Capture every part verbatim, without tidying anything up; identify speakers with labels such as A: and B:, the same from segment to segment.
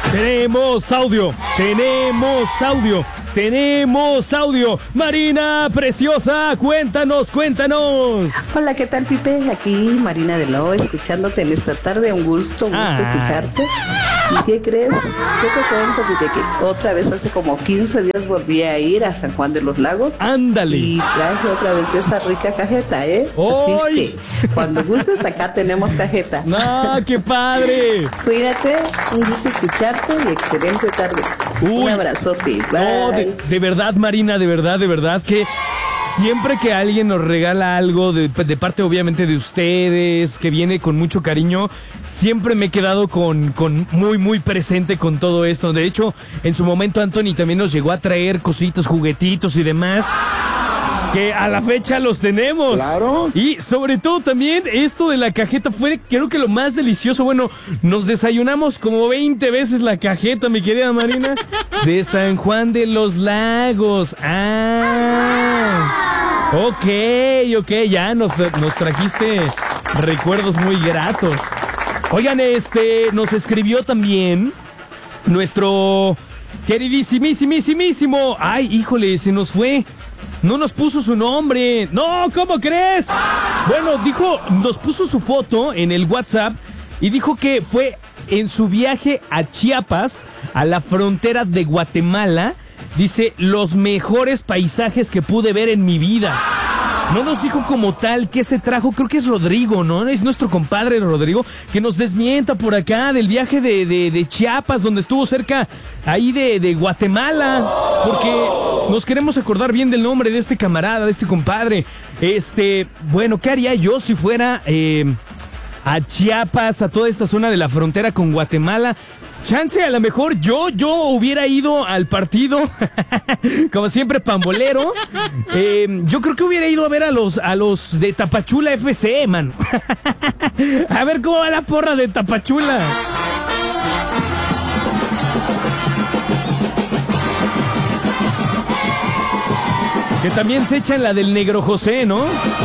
A: Tenemos audio, tenemos audio, tenemos audio. Marina Preciosa, cuéntanos, cuéntanos.
B: Hola, ¿qué tal, Pipe? Aquí Marina de Lo, escuchándote en esta tarde. Un gusto, un gusto
A: Ah.
B: escucharte. ¿Y qué crees? Yo te cuento, Pipe, que otra vez hace como quince días volví a ir a San Juan de los Lagos.
A: Ándale.
B: Y traje otra vez esa rica cajeta, ¿eh? Así es
A: ¡Ay!
B: que cuando gustes, acá tenemos cajeta.
A: ¡No, qué padre!
B: Cuídate, un gusto escucharte y excelente tarde.
A: Uy.
B: Un abrazote. Bye.
A: No, de, de verdad, Marina, de verdad, de verdad que siempre que alguien nos regala algo de, de parte obviamente de ustedes, que viene con mucho cariño, siempre me he quedado con, con muy, muy presente con todo esto. De hecho, en su momento Anthony también nos llegó a traer cositas, juguetitos y demás, que a la fecha los tenemos.
C: Claro.
A: Y sobre todo también esto de la cajeta fue creo que lo más delicioso. Bueno, nos desayunamos como veinte veces la cajeta, mi querida Marina, de San Juan de los Lagos. Ah, ok, ok, ya nos, nos trajiste recuerdos muy gratos. Oigan, este, nos escribió también nuestro queridísimísimísimo. Ay, híjole, se nos fue. No nos puso su nombre. No, ¿cómo crees? Bueno, dijo, nos puso su foto en el WhatsApp y dijo que fue en su viaje a Chiapas, a la frontera de Guatemala. Dice, los mejores paisajes que pude ver en mi vida. No nos dijo como tal qué se trajo, creo que es Rodrigo, ¿no? Es nuestro compadre Rodrigo, que nos desmienta por acá del viaje de, de, de Chiapas, donde estuvo cerca ahí de, de Guatemala, porque nos queremos acordar bien del nombre de este camarada, de este compadre. Este, bueno, ¿qué haría yo si fuera eh, a Chiapas, a toda esta zona de la frontera con Guatemala? Chance, a lo mejor yo, yo hubiera ido al partido, como siempre, pambolero. Eh, yo creo que hubiera ido a ver a los, a los de Tapachula F C, man. A ver cómo va la porra de Tapachula. Que también se echan la del Negro José, ¿no?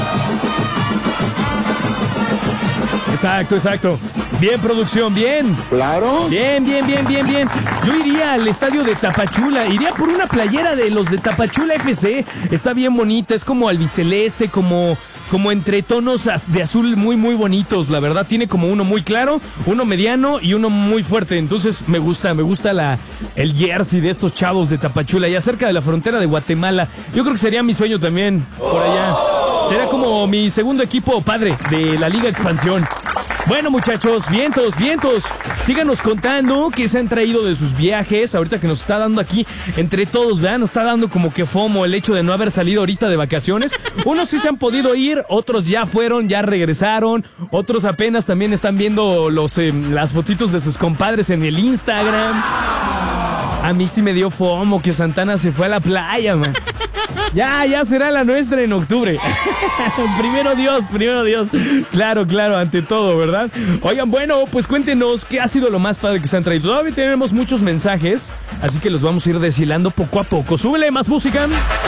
A: Exacto, exacto. Bien, producción, bien.
C: Claro.
A: Bien, bien, bien, bien, bien. Yo iría al estadio de Tapachula, iría por una playera de los de Tapachula F C. Está bien bonita, es como albiceleste, como, como entre tonos de azul muy, muy bonitos. La verdad, tiene como uno muy claro, uno mediano y uno muy fuerte. Entonces me gusta, me gusta la, el jersey de estos chavos de Tapachula, ya cerca de la frontera de Guatemala. Yo creo que sería mi sueño también, por allá. Será como mi segundo equipo padre de la Liga Expansión. Bueno, muchachos, vientos, vientos, síganos contando qué se han traído de sus viajes. Ahorita que nos está dando aquí entre todos, ¿verdad? Nos está dando como que fomo el hecho de no haber salido ahorita de vacaciones. Unos sí se han podido ir, otros ya fueron, ya regresaron. Otros apenas también están viendo los, eh, las fotitos de sus compadres en el Instagram. A mí sí me dio fomo que Santana se fue a la playa, man. Ya, ya será la nuestra en octubre. Primero Dios, primero Dios. Claro, claro, ante todo, ¿verdad? Oigan, bueno, pues cuéntenos qué ha sido lo más padre que se han traído. Todavía tenemos muchos mensajes, así que los vamos a ir deshilando poco a poco. Súbele más música.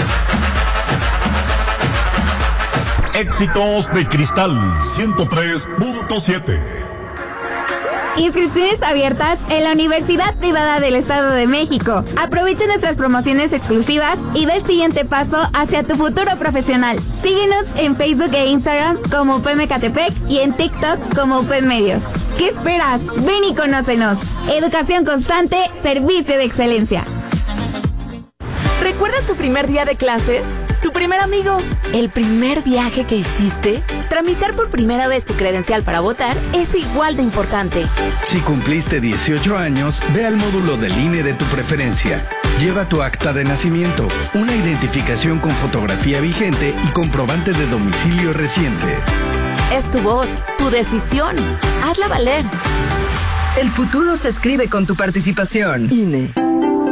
D: Éxitos de Cristal ciento tres punto siete.
E: Inscripciones abiertas en la Universidad Privada del Estado de México. Aprovecha nuestras promociones exclusivas y da el siguiente paso hacia tu futuro profesional. Síguenos en Facebook e Instagram como U P M Ecatepec y en TikTok como U P M Medios. ¿Qué esperas? Ven y conócenos. Educación constante, servicio de excelencia.
F: ¿Recuerdas tu primer día de clases? ¿Tu primer amigo? ¿El primer viaje que hiciste? Tramitar por primera vez tu credencial para votar es igual de importante.
G: Si cumpliste dieciocho años, ve al módulo del I N E de tu preferencia. Lleva tu acta de nacimiento, una identificación con fotografía vigente y comprobante de domicilio reciente.
F: Es tu voz, tu decisión. Hazla valer.
H: El futuro se escribe con tu participación. I N E.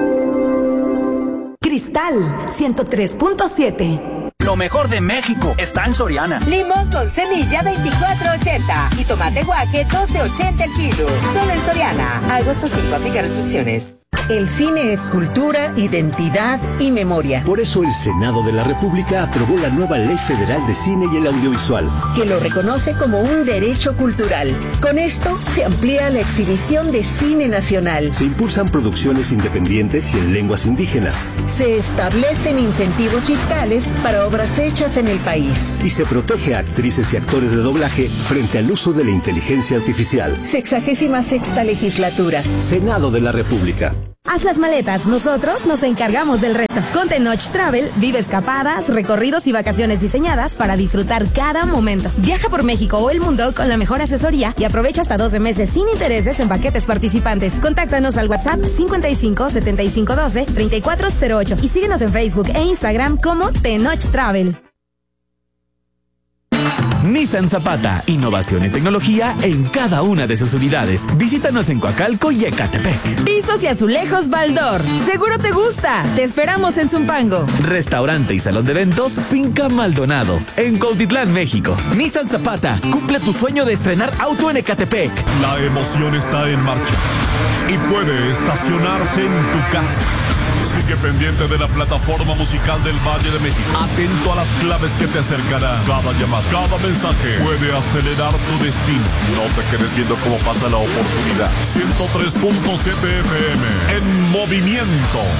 I: Cristal ciento tres punto siete.
J: Lo mejor de México está en Soriana.
K: Limón con semilla veinticuatro ochenta y tomate guaje doce ochenta el kilo. Solo en Soriana. Agosto cinco, aplica restricciones. El cine es cultura, identidad y memoria.
C: Por eso el Senado de la República aprobó la nueva Ley Federal de Cine y el Audiovisual,
K: que lo reconoce como un derecho cultural. Con esto se amplía la exhibición de cine nacional.
C: Se impulsan producciones independientes y en lenguas indígenas.
K: Se establecen incentivos fiscales para obras hechas en el país.
C: Y se protege a actrices y actores de doblaje frente al uso de la inteligencia artificial.
K: Sexagésima sexta legislatura.
C: Senado de la República.
L: Haz las maletas, nosotros nos encargamos del resto. Con Tenoch Travel, vive escapadas, recorridos y vacaciones diseñadas para disfrutar cada momento. Viaja por México o el mundo con la mejor asesoría y aprovecha hasta doce meses sin intereses en paquetes participantes. Contáctanos al WhatsApp cincuenta y cinco, setenta y cinco, doce, treinta y cuatro cero ocho y síguenos en Facebook e Instagram como Tenoch Travel.
M: Nissan Zapata, innovación y tecnología en cada una de sus unidades. Visítanos en Coacalco y Ecatepec.
N: Pisos y azulejos Baldor. Seguro te gusta. Te esperamos en Zumpango.
M: Restaurante y salón de eventos Finca Maldonado, en Cuautitlán, México. Nissan Zapata, cumple tu sueño de estrenar auto en Ecatepec.
D: La emoción está en marcha y puede estacionarse en tu casa. Sigue pendiente de la plataforma musical del Valle de México. Atento a las claves que te acercarán. Cada llamada, cada mensaje puede acelerar tu destino. No te quedes viendo cómo pasa la oportunidad. ciento tres punto siete F M. En movimiento.